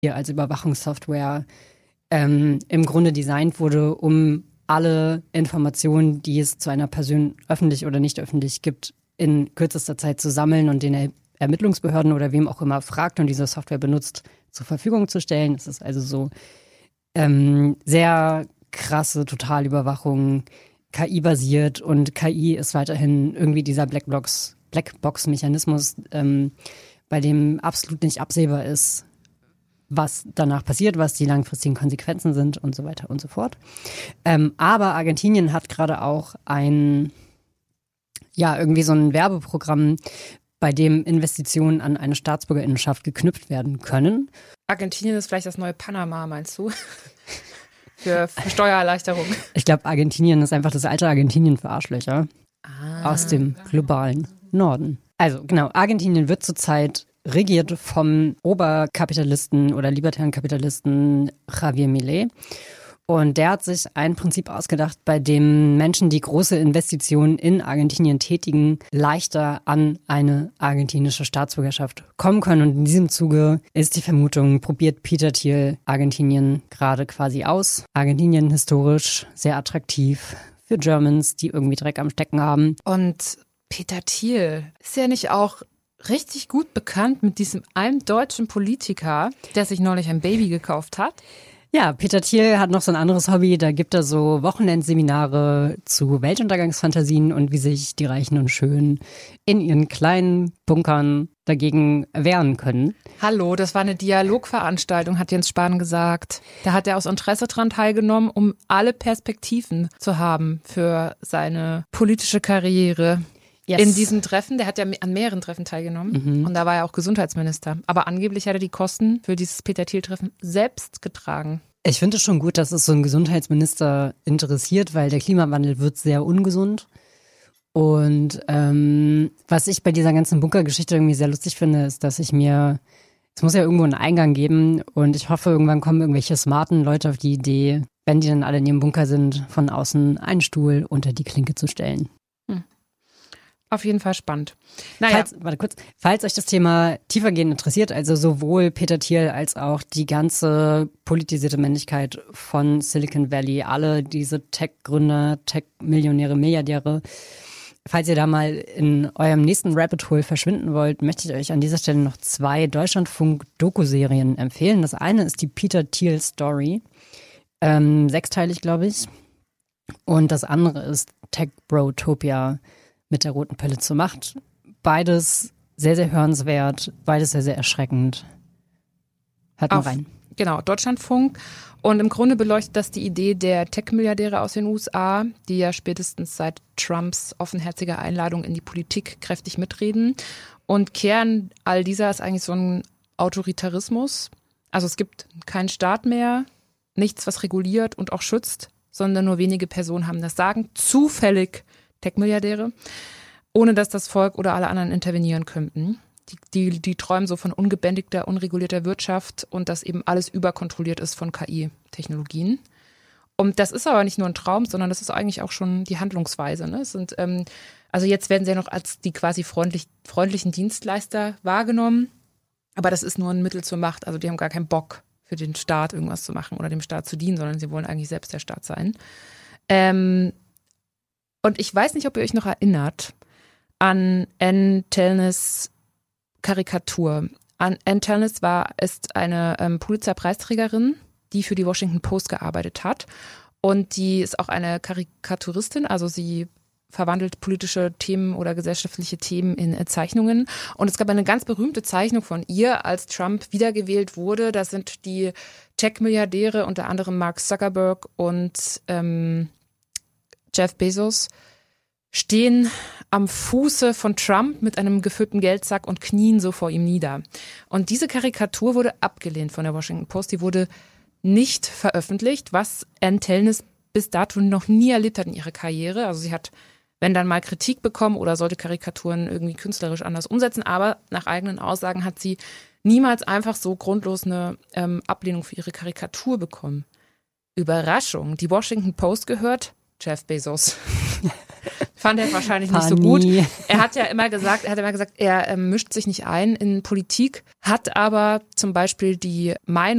hier als Überwachungssoftware im Grunde designt wurde, um alle Informationen, die es zu einer Person öffentlich oder nicht öffentlich gibt, in kürzester Zeit zu sammeln und den Ermittlungsbehörden oder wem auch immer fragt und diese Software benutzt, zur Verfügung zu stellen. Es ist also so sehr krasse Totalüberwachung, KI-basiert, und KI ist weiterhin irgendwie dieser Blackbox-Mechanismus, bei dem absolut nicht absehbar ist, was danach passiert, was die langfristigen Konsequenzen sind und so weiter und so fort. Aber Argentinien hat gerade auch irgendwie so ein Werbeprogramm, bei dem Investitionen an eine Staatsbürgerinnenschaft geknüpft werden können. Argentinien ist vielleicht das neue Panama, meinst du? für Steuererleichterung. Ich glaube, Argentinien ist einfach das alte Argentinien für Arschlöcher aus dem globalen Norden. Also genau, Argentinien wird zurzeit regiert vom Oberkapitalisten oder libertären Kapitalisten Javier Milei. Und der hat sich ein Prinzip ausgedacht, bei dem Menschen, die große Investitionen in Argentinien tätigen, leichter an eine argentinische Staatsbürgerschaft kommen können. Und in diesem Zuge ist die Vermutung, probiert Peter Thiel Argentinien gerade quasi aus. Argentinien historisch sehr attraktiv für Germans, die irgendwie Dreck am Stecken haben. Und Peter Thiel ist ja nicht auch richtig gut bekannt mit diesem einem deutschen Politiker, der sich neulich ein Baby gekauft hat? Ja, Peter Thiel hat noch so ein anderes Hobby, da gibt er so Wochenendseminare zu Weltuntergangsfantasien und wie sich die Reichen und Schönen in ihren kleinen Bunkern dagegen wehren können. Hallo, das war eine Dialogveranstaltung, hat Jens Spahn gesagt. Da hat er aus Interesse dran teilgenommen, um alle Perspektiven zu haben für seine politische Karriere. Yes. In diesem Treffen, der hat ja an mehreren Treffen teilgenommen und da war er auch Gesundheitsminister. Aber angeblich hat er die Kosten für dieses Peter Thiel-Treffen selbst getragen. Ich finde es schon gut, dass es so einen Gesundheitsminister interessiert, weil der Klimawandel wird sehr ungesund. Und was ich bei dieser ganzen Bunkergeschichte irgendwie sehr lustig finde, ist, dass es muss ja irgendwo einen Eingang geben und ich hoffe, irgendwann kommen irgendwelche smarten Leute auf die Idee, wenn die dann alle in ihrem Bunker sind, von außen einen Stuhl unter die Klinke zu stellen. Auf jeden Fall spannend. Naja. Falls euch das Thema tiefergehend interessiert, also sowohl Peter Thiel als auch die ganze politisierte Männlichkeit von Silicon Valley, alle diese Tech-Gründer, Tech-Millionäre, Milliardäre, falls ihr da mal in eurem nächsten Rabbit Hole verschwinden wollt, möchte ich euch an dieser Stelle noch 2 Deutschlandfunk-Doku-Serien empfehlen. Das eine ist die Peter Thiel Story, 6-teilig, glaube ich. Und das andere ist Tech Brotopia mit der roten Pille zur Macht. Beides sehr, sehr hörenswert, beides sehr, sehr erschreckend. Hört mal rein. Genau, Deutschlandfunk. Und im Grunde beleuchtet das die Idee der Tech-Milliardäre aus den USA, die ja spätestens seit Trumps offenherziger Einladung in die Politik kräftig mitreden. Und Kern all dieser ist eigentlich so ein Autoritarismus. Also es gibt keinen Staat mehr, nichts, was reguliert und auch schützt, sondern nur wenige Personen haben das Sagen. Zufällig Tech-Milliardäre, ohne dass das Volk oder alle anderen intervenieren könnten. Die träumen so von ungebändigter, unregulierter Wirtschaft und dass eben alles überkontrolliert ist von KI-Technologien. Und das ist aber nicht nur ein Traum, sondern das ist eigentlich auch schon die Handlungsweise. Ne? Es sind, also jetzt werden sie ja noch als die quasi freundlichen Dienstleister wahrgenommen, aber das ist nur ein Mittel zur Macht. Also die haben gar keinen Bock, für den Staat irgendwas zu machen oder dem Staat zu dienen, sondern sie wollen eigentlich selbst der Staat sein. Und ich weiß nicht, ob ihr euch noch erinnert an Ann Telnes Karikatur. Ann Telnes ist eine Pulitzer-Preisträgerin, die für die Washington Post gearbeitet hat. Und die ist auch eine Karikaturistin, also sie verwandelt politische Themen oder gesellschaftliche Themen in Zeichnungen. Und es gab eine ganz berühmte Zeichnung von ihr, als Trump wiedergewählt wurde. Das sind die Tech-Milliardäre, unter anderem Mark Zuckerberg und Jeff Bezos, stehen am Fuße von Trump mit einem gefüllten Geldsack und knien so vor ihm nieder. Und diese Karikatur wurde abgelehnt von der Washington Post. Die wurde nicht veröffentlicht, was Ann Telnes bis dato noch nie erlebt hat in ihrer Karriere. Also sie hat, wenn dann mal Kritik bekommen oder sollte Karikaturen irgendwie künstlerisch anders umsetzen, aber nach eigenen Aussagen hat sie niemals einfach so grundlos eine Ablehnung für ihre Karikatur bekommen. Überraschung, die Washington Post gehört Jeff Bezos. Fand er wahrscheinlich nicht so gut. Er hat immer gesagt, er mischt sich nicht ein in Politik, hat aber zum Beispiel die Meinung